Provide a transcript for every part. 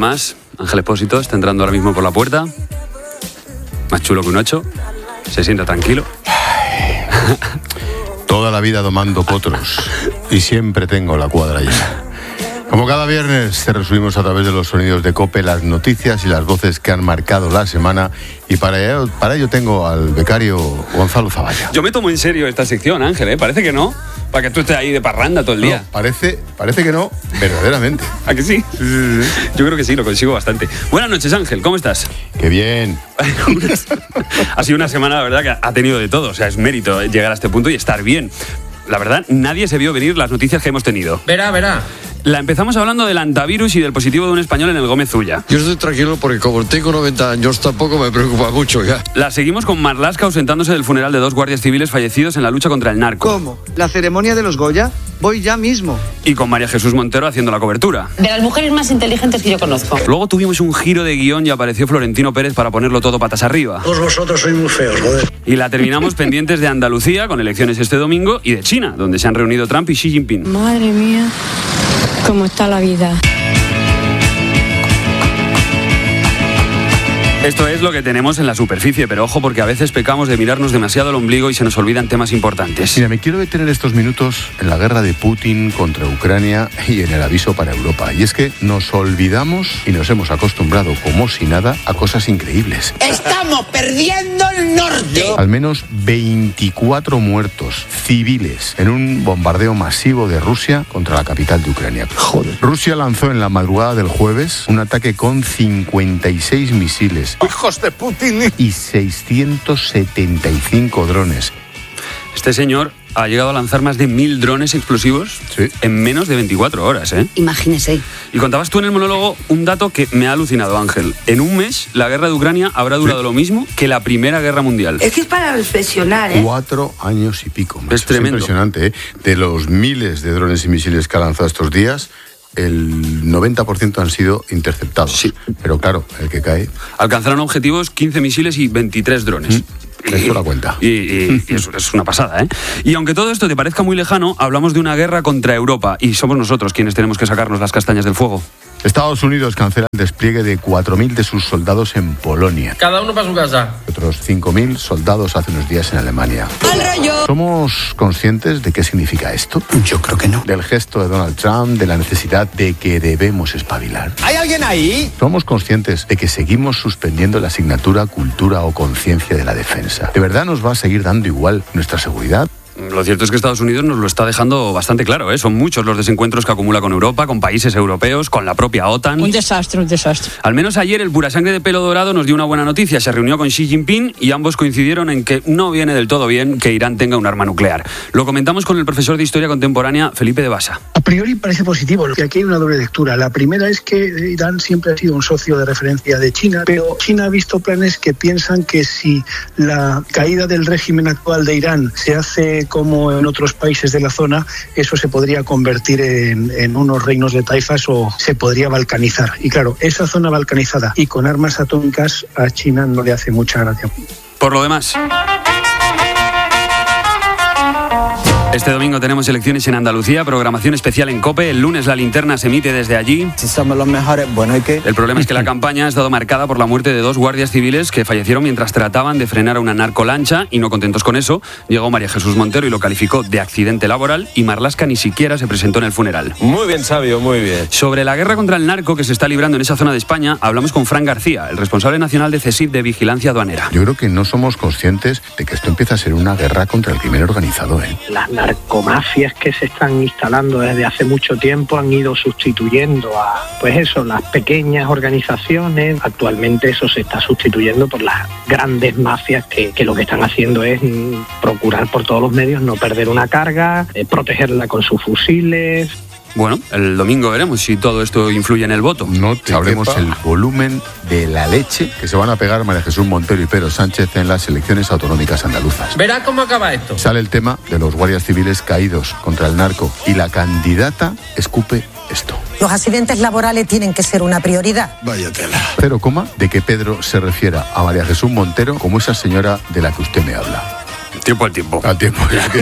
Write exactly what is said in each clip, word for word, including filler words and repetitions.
más. Ángel Expósito está entrando ahora mismo por la puerta. Más chulo que un ocho. Se sienta tranquilo. Toda la vida domando potros y siempre tengo la cuadra llena. Como cada viernes, te resumimos a través de los sonidos de COPE las noticias y las voces que han marcado la semana. Y para ello, para ello tengo al becario Gonzalo Zavalla. Yo me tomo en serio esta sección, Ángel, ¿eh? Parece que no. Para que tú estés ahí de parranda todo el día. No, parece, parece que no, verdaderamente. ¿A que sí? Sí, sí, sí. Yo creo que sí, lo consigo bastante. Buenas noches, Ángel, ¿cómo estás? Qué bien. Ha sido una semana, la verdad, que ha tenido de todo. O sea, es mérito llegar a este punto y estar bien. La verdad, nadie se vio venir las noticias que hemos tenido. Verá, verá. La empezamos hablando del antivirus y del positivo de un español en el Gómez Ulla. Yo estoy tranquilo porque como tengo noventa años tampoco me preocupa mucho ya. La seguimos con Marlaska ausentándose del funeral de dos guardias civiles fallecidos en la lucha contra el narco. ¿Cómo? ¿La ceremonia de los Goya? Voy ya mismo. Y con María Jesús Montero haciendo la cobertura. De las mujeres más inteligentes que yo conozco. Luego tuvimos un giro de guión y apareció Florentino Pérez para ponerlo todo patas arriba. Todos vosotros sois muy feos, joder. Y la terminamos pendientes de Andalucía, con elecciones este domingo, y de China, donde se han reunido Trump y Xi Jinping. Madre mía, cómo está la vida. Esto es lo que tenemos en la superficie, pero ojo porque a veces pecamos de mirarnos demasiado al ombligo y se nos olvidan temas importantes. Mira, me quiero detener estos minutos en la guerra de Putin contra Ucrania y en el aviso para Europa. Y es que nos olvidamos y nos hemos acostumbrado, como si nada, a cosas increíbles. ¡Estamos perdiendo el norte! Al menos veinticuatro muertos civiles en un bombardeo masivo de Rusia contra la capital de Ucrania. Joder. Rusia lanzó en la madrugada del jueves un ataque con cincuenta y seis misiles. ¡Hijos de Putin! Y seiscientos setenta y cinco drones. Este señor ha llegado a lanzar más de mil drones explosivos sí. en menos de veinticuatro horas, ¿eh? Imagínese. Y contabas tú en el monólogo un dato que me ha alucinado, Ángel. En un mes, la guerra de Ucrania habrá durado sí. lo mismo que la Primera Guerra Mundial. Es que es para reflexionar, ¿eh? Cuatro años y pico más. Es tremendo. Es impresionante, ¿eh? De los miles de drones y misiles que ha lanzado estos días, el noventa por ciento han sido interceptados. Sí. Pero claro, el que cae... Alcanzaron objetivos quince misiles y veintitrés drones. ¿Mm? Esto la cuenta. Y, y, y es, es una pasada, ¿eh? Y aunque todo esto te parezca muy lejano, hablamos de una guerra contra Europa y somos nosotros quienes tenemos que sacarnos las castañas del fuego. Estados Unidos cancela el despliegue de cuatro mil de sus soldados en Polonia. Cada uno para su casa. Otros cinco mil soldados hace unos días en Alemania. ¡Al rollo! ¿Somos conscientes de qué significa esto? Yo creo que no. Del gesto de Donald Trump, de la necesidad de que debemos espabilar. ¿Hay alguien ahí? ¿Somos conscientes de que seguimos suspendiendo la asignatura Cultura o Conciencia de la Defensa? ¿De verdad nos va a seguir dando igual nuestra seguridad? Lo cierto es que Estados Unidos nos lo está dejando bastante claro, ¿eh? Son muchos los desencuentros que acumula con Europa, con países europeos, con la propia OTAN. Un desastre, un desastre. Al menos ayer el purasangre de pelo dorado nos dio una buena noticia. Se reunió con Xi Jinping y ambos coincidieron en que no viene del todo bien que Irán tenga un arma nuclear. Lo comentamos con el profesor de Historia Contemporánea, Felipe de Basa. A priori parece positivo, que aquí hay una doble lectura. La primera es que Irán siempre ha sido un socio de referencia de China, pero China ha visto planes que piensan que si la caída del régimen actual de Irán se hace como en otros países de la zona, eso se podría convertir en, en unos reinos de taifas o se podría balcanizar. Y claro, esa zona balcanizada y con armas atómicas a China no le hace mucha gracia. Por lo demás, este domingo tenemos elecciones en Andalucía, programación especial en COPE. El lunes la linterna se emite desde allí. Si somos los mejores, bueno, ¿y qué? El problema es que la campaña ha estado marcada por la muerte de dos guardias civiles que fallecieron mientras trataban de frenar a una narcolancha y no contentos con eso, llegó María Jesús Montero y lo calificó de accidente laboral y Marlaska ni siquiera se presentó en el funeral. Muy bien, Sabio, muy bien. Sobre la guerra contra el narco que se está librando en esa zona de España, hablamos con Fran García, el responsable nacional de CESIF de Vigilancia Aduanera. Yo creo que no somos conscientes de que esto empieza a ser una guerra contra el crimen organizado, ¿eh? Las narcomafias que se están instalando desde hace mucho tiempo han ido sustituyendo a, pues eso, las pequeñas organizaciones. Actualmente eso se está sustituyendo por las grandes mafias que, que lo que están haciendo es mm, procurar por todos los medios no perder una carga, eh, protegerla con sus fusiles. Bueno, el domingo veremos si todo esto influye en el voto. No te sabremos el volumen de la leche que se van a pegar María Jesús Montero y Pedro Sánchez en las elecciones autonómicas andaluzas. Verá cómo acaba esto. Sale el tema de los guardias civiles caídos contra el narco y la candidata escupe esto. Los accidentes laborales tienen que ser una prioridad. Vaya tela. Cero coma de que Pedro se refiera a María Jesús Montero como esa señora de la que usted me habla. Tiempo al tiempo. Al tiempo,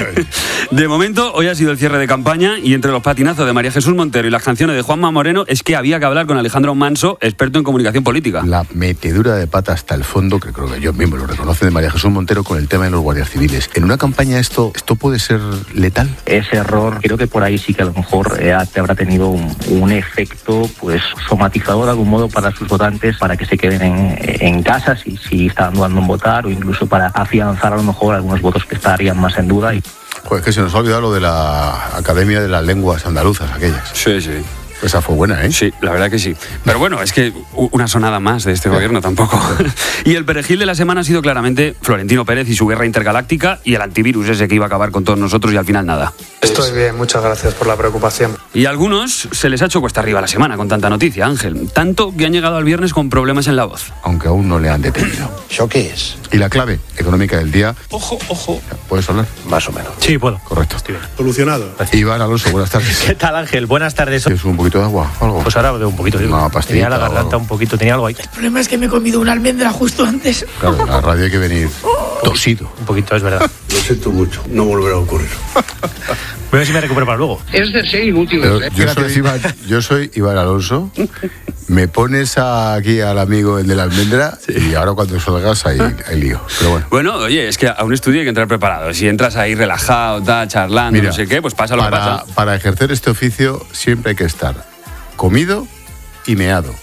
De momento, hoy ha sido el cierre de campaña y entre los patinazos de María Jesús Montero y las canciones de Juanma Moreno es que había que hablar con Alejandro Manso, experto en comunicación política. La metedura de pata hasta el fondo, que creo que ellos mismos lo reconocen, de María Jesús Montero con el tema de los guardias civiles. En una campaña esto, esto puede ser letal. Ese error, creo que por ahí sí que a lo mejor eh, habrá tenido un, un efecto pues somatizador de algún modo para sus votantes, para que se queden en, en casa si, si están dudando en votar, o incluso para afianzar a lo mejor algunos votos que estarían más en duda. Y... Pues que se nos ha olvidado lo de la Academia de las Lenguas Andaluzas, aquellas. Sí, sí. Esa fue buena, ¿eh? Sí, la verdad que sí. Pero bueno, es que una sonada más de este gobierno tampoco. Y el perejil de la semana ha sido claramente Florentino Pérez y su guerra intergaláctica y el antivirus ese que iba a acabar con todos nosotros y al final nada. Estoy bien, muchas gracias por la preocupación. Y a algunos se les ha hecho cuesta arriba la semana con tanta noticia, Ángel. Tanto que han llegado al viernes con problemas en la voz. Aunque aún no le han detenido. ¿Eso qué es? Y la clave económica del día... Ojo, ojo. ¿Puedes hablar? Más o menos. Sí, puedo. Correcto. Estoy bien. Solucionado. Iván Alonso, buenas tardes. ¿Qué tal, Ángel? Buenas tardes. ¿Es un poquito de agua o algo? Pues ahora veo un poquito. Digo. Una pastillita. Tenía la garganta un poquito, tenía algo ahí. El problema es que me he comido una almendra justo antes. Claro, en la radio hay que venir tosido. Un poquito, es verdad. Lo siento mucho, no volverá a ocurrir. Voy a ver si me recupero para luego. Es de ser inútil. Pero yo, soy Iván, yo soy Iván Alonso. Me pones a, aquí al amigo el de la almendra y ahora cuando salgas hay, hay lío. Pero bueno. Bueno, oye, es que a un estudio hay que entrar preparado. Si entras ahí relajado, ta, charlando, Mira, no sé qué, pues pasa lo para, que pasa. Para ejercer este oficio siempre hay que estar comido y meado.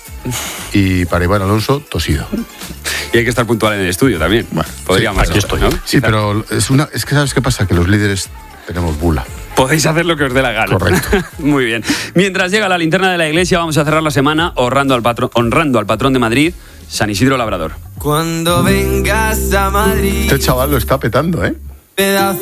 Y para Iván Alonso, tosido. Y hay que estar puntual en el estudio también. Bueno, podríamos. Sí, aquí estoy. ¿No? Sí, pero es, una, es que ¿sabes qué pasa? Que los líderes tenemos bula. Podéis hacer lo que os dé la gana. Correcto. Muy bien. Mientras llega la linterna de la iglesia, vamos a cerrar la semana honrando al patrón, honrando al patrón de Madrid, San Isidro Labrador. Cuando vengas a Madrid. Este chaval lo está petando, ¿eh?